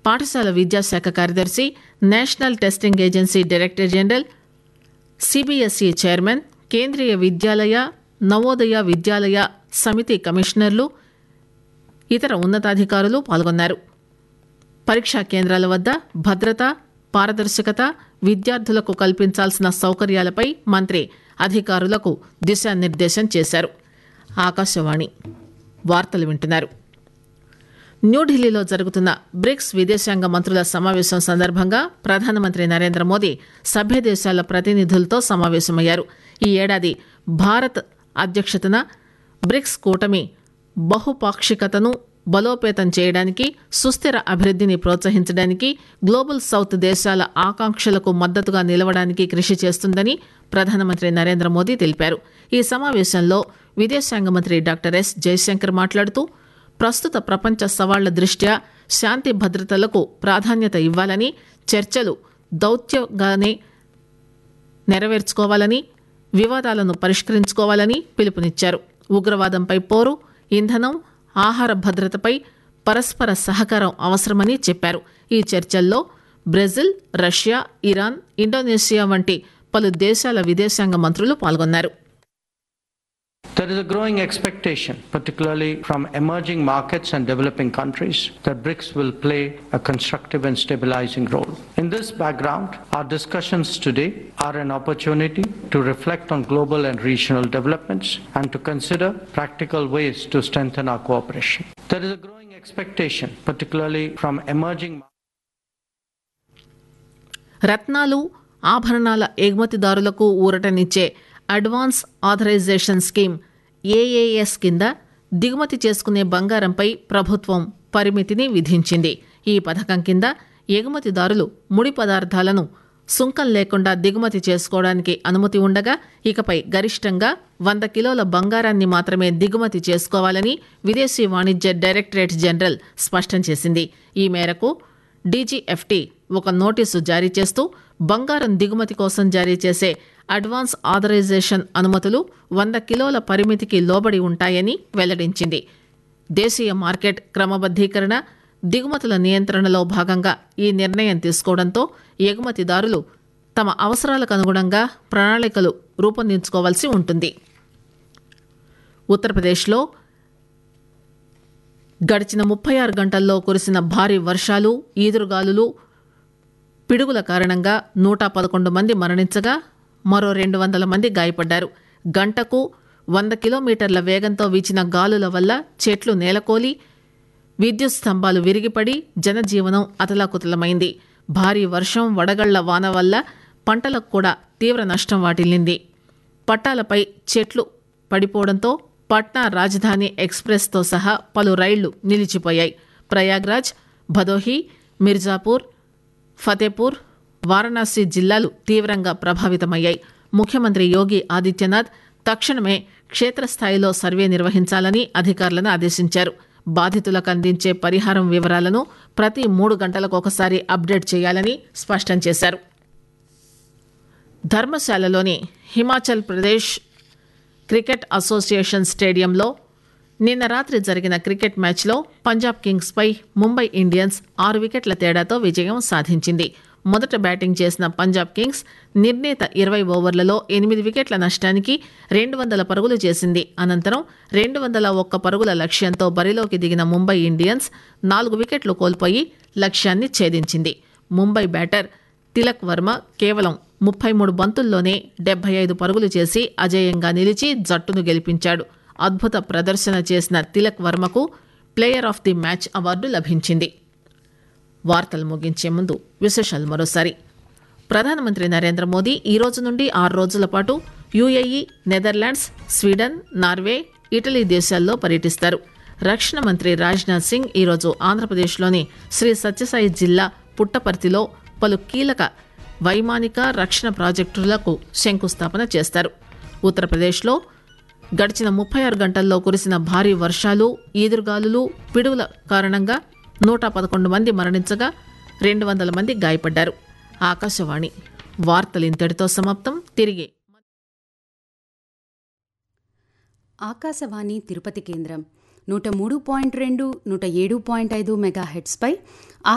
పాఠశాల విద్యాశాఖ కార్యదర్శి, national testing agency director general, CBSE chairman, Kendriya Vidyalaya, Navodaya విద్యాలయ సమితి కమిషనర్లు, ఇతర ఉన్నతాధికారులు పాల్గొన్నారు. పరీక్షా కేంద్రాల వద్ద భద్రత, పారదర్శకత, విద్యార్థులకు కల్పించాల్సిన సౌకర్యాలపై మంత్రి అధికారులకు దిశానిర్దేశం చేశారు. ఆకాశవాణి వార్తలు వింటున్నారు. న్యూఢిల్లీలో జరుగుతున్న బ్రిక్స్ విదేశాంగ మంత్రుల సమావేశం సందర్భంగా ప్రధానమంత్రి నరేంద్ర మోదీ సభ్య దేశాల ప్రతినిధులతో సమావేశమయ్యారు. ఈ ఏడాది భారత్ అధ్యక్షతన బ్రిక్స్ కూటమి బహుపాక్షికతను బలోపేతం చేయడానికి, సుస్థిర అభివృద్ధిని ప్రోత్సహించడానికి, గ్లోబల్ సౌత్ దేశాల ఆకాంక్షలకు మద్దతుగా నిలవడానికి కృషి చేస్తుందని ప్రధానమంత్రి నరేంద్ర మోదీ తెలిపారు. ఈ సమావేశంలో విదేశాంగ మంత్రి డాక్టర్ ఎస్ జయశంకర్ మాట్లాడుతూ, ప్రస్తుత ప్రపంచ సవాళ్ల దృష్ట్యా శాంతి భద్రతలకు ప్రాధాన్యత ఇవ్వాలని, చర్చలు దౌత్యంగానే నెరవేర్చుకోవాలని, వివాదాలను పరిష్కరించుకోవాలని పిలుపునిచ్చారు. ఉగ్రవాదంపై పోరు, ఇంధనం, ఆహార భద్రతపై పరస్పర సహకారం అవసరమని చెప్పారు. ఈ చర్చల్లో బ్రెజిల్, రష్యా, ఇరాన్, ఇండోనేషియా వంటి పలు దేశాల విదేశాంగ మంత్రులు పాల్గొన్నారు. There is a growing expectation, particularly from emerging markets and developing countries, that BRICS will play a constructive and stabilizing role. In this background, our discussions today are an opportunity to reflect on global and regional developments and to consider practical ways to strengthen our cooperation. There is a growing expectation, particularly from emerging రత్నాలు, ఆభరణాల ఎగుమతిదారులకు ఊరటనిచ్చే advance authorisation scheme AAS కింద దిగుమతి చేసుకునే బంగారంపై ప్రభుత్వం పరిమితిని విధించింది. ఈ పథకం కింద ఎగుమతిదారులు ముడి పదార్థాలను సుంకం లేకుండా దిగుమతి చేసుకోవడానికి అనుమతి ఉండగా, ఇకపై గరిష్టంగా 100 కిలోల బంగారాన్ని మాత్రమే దిగుమతి చేసుకోవాలని విదేశీ వాణిజ్య డైరెక్టరేట్ జనరల్ స్పష్టం చేసింది. ఈ మేరకు డీజీఎఫ్టీ ఒక నోటీసు జారీ చేస్తూ, బంగారం దిగుమతి కోసం జారీ చేసే అడ్వాన్స్ ఆథరైజేషన్ అనుమతులు 100 కిలోల పరిమితికి లోబడి ఉంటాయని వెల్లడించింది. దేశీయ మార్కెట్ క్రమబద్దీకరణ, దిగుమతుల నియంత్రణలో భాగంగా ఈ నిర్ణయం తీసుకోవడంతో ఎగుమతిదారులు తమ అవసరాలకు అనుగుణంగా ప్రణాళికలు రూపొందించుకోవాల్సి ఉంటుంది. ఉత్తరప్రదేశ్లో గడిచిన 36 గంటల్లో కురిసిన భారీ వర్షాలు, ఈదురుగాలులు, పిడుగుల కారణంగా 111 మంది మరణించగా మరో 200 మంది గాయపడ్డారు. గంటకు 100 కిలోమీటర్ల వేగంతో వీచిన గాలుల వల్ల చెట్లు నేలకోలి, విద్యుత్ స్తంభాలు విరిగిపడి జనజీవనం అతలాకుతలమైంది. భారీ వర్షం, వడగళ్ల వాన వల్ల పంటలకు కూడా తీవ్ర నష్టం వాటిల్లింది. పట్టాలపై చెట్లు పడిపోవడంతో పట్నా రాజధాని ఎక్స్ప్రెస్తో సహా పలు రైళ్లు నిలిచిపోయాయి. ప్రయాగ్రాజ్, భదోహి, మిర్జాపూర్, ఫతేపూర్, వారణాసి జిల్లాలు తీవ్రంగా ప్రభావితమయ్యాయి. ముఖ్యమంత్రి యోగి ఆదిత్యనాథ్ తక్షణమే క్షేత్రస్థాయిలో సర్వే నిర్వహించాలని అధికారులను ఆదేశించారు. బాధితులకు అందించే పరిహారం వివరాలను ప్రతి 3 గంటలకొకసారి అప్డేట్ చేయాలని స్పష్టం చేశారు. ధర్మశాలలోని హిమాచల్ ప్రదేశ్ క్రికెట్ అసోసియేషన్ స్టేడియంలో నిన్న రాత్రి జరిగిన క్రికెట్ మ్యాచ్లో పంజాబ్ కింగ్స్పై ముంబై ఇండియన్స్ 6 వికెట్ల తేడాతో విజయం సాధించింది. మొదట బ్యాటింగ్ చేసిన పంజాబ్ కింగ్స్ నిర్ణీత 20 ఓవర్లలో 8 వికెట్ల నష్టానికి 200 పరుగులు చేసింది. అనంతరం 201 పరుగుల లక్ష్యంతో బరిలోకి దిగిన ముంబై ఇండియన్స్ 4 వికెట్లు కోల్పోయి లక్ష్యాన్ని ఛేదించింది. ముంబై బ్యాటర్ తిలక్ వర్మ కేవలం 33 బంతుల్లోనే 75 పరుగులు చేసి అజేయంగా నిలిచి జట్టును గెలిపించాడు. అద్భుత ప్రదర్శన చేసిన Tilak వర్మకు player of the match award లభించింది. వార్తలు ముగించే ముందు విశేషాలు మరోసారి. ప్రధానమంత్రి నరేంద్ర మోదీ ఈ రోజు నుండి 6 రోజుల పాటు UAE, Netherlands, Sweden, Norway, Italy దేశాల్లో పర్యటిస్తారు. రక్షణ మంత్రి రాజ్నాథ్ సింగ్ ఈరోజు ఆంధ్రప్రదేశ్లోని శ్రీ సత్యసాయి జిల్లా పుట్టపర్తిలో పలు కీలక వైమానిక రక్షణ ప్రాజెక్టులకు శంకుస్థాపన చేస్తారు. ఉత్తరప్రదేశ్లో గడిచిన 36 గంటల్లో కురిసిన భారీ వర్షాలు, ఈదురుగాలులు, పిడుగుల కారణంగా 111 మంది మరణించగా 200 మంది గాయపడ్డారు. ఆకాశవాణి వార్తలు ఇంతటితో సమాప్తం. తిరిగి ఆకాశవాణి తిరుపతి కేంద్రం 103.2, 107.5 మెగాహెర్ట్జ్పై